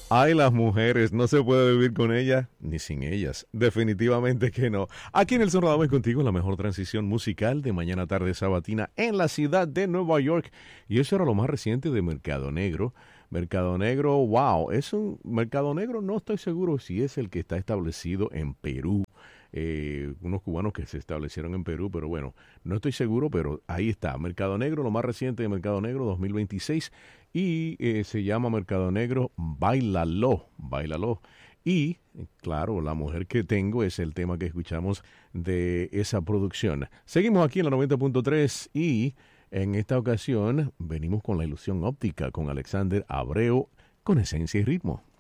Ay, las mujeres, no se puede vivir con ellas ni sin ellas. Definitivamente que no. Aquí en El Sonoro Dame contigo la mejor transición musical de mañana tarde sabatina en la ciudad de Nueva York. Y eso era lo más reciente de Mercado Negro. Mercado Negro, wow, es un Mercado Negro, no estoy seguro si es el que está establecido en Perú. Unos cubanos que se establecieron en Perú, pero bueno, no estoy seguro, pero ahí está, Mercado Negro, lo más reciente de Mercado Negro 2026, y se llama Mercado Negro Báilalo, Báilalo. Y, claro, La Mujer que Tengo es el tema que escuchamos de esa producción. Seguimos aquí en la 90.3 y en esta ocasión venimos con la ilusión óptica con Alexander Abreu con esencia y ritmo.